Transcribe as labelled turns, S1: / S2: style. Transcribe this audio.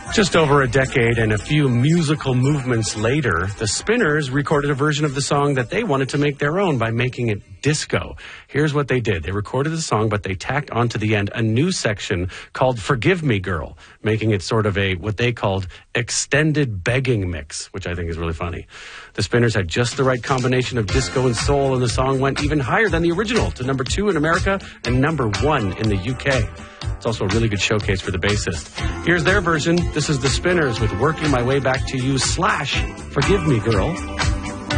S1: Just over a decade and a few musical movements later, the Spinners recorded a version of the song that they wanted to make their own by making it disco. Here's what they did. They recorded the song, but they tacked onto the end a new section called Forgive Me Girl, making it sort of a, what they called, extended begging mix, which I think is really funny. The Spinners had just the right combination of disco and soul, and the song went even higher than the original, to number 2 in America and number 1 in the UK. It's also a really good showcase for the bassist. Here's their version. This is the Spinners with Working My Way Back to You / Forgive Me Girl.